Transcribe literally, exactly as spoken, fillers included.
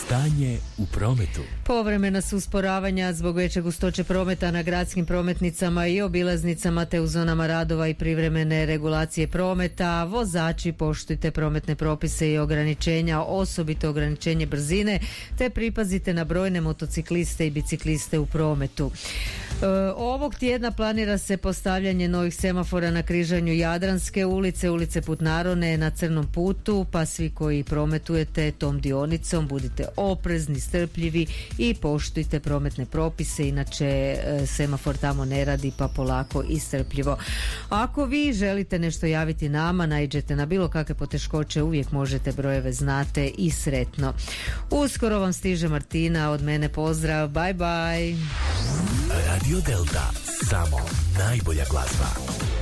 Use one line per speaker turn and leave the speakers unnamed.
Stanje u prometu.
Povremena su usporavanja zbog veće gustoće prometa na gradskim prometnicama i obilaznicama te u zonama radova i privremene regulacije prometa. Vozači, poštujte prometne propise i ograničenja, osobito ograničenje brzine, te pripazite na brojne motocikliste i bicikliste u prometu. E, ovog tjedna planira se postavljanje novih semafora na križanju Jadranske ulice, ulice Putnarone na Crnom putu, pa svi koji prometujete tom dionicom budite oprezni, strpljivi i poštujte prometne propise, inače e, semafor tamo ne radi, pa polako i strpljivo. Ako vi želite nešto javiti nama, naiđete na bilo kakve poteškoće, uvijek možete, brojeve znate i sretno. Uskoro vam stiže Martina, od mene pozdrav, bye bye.
Radio Delta, samo najbolja glazba.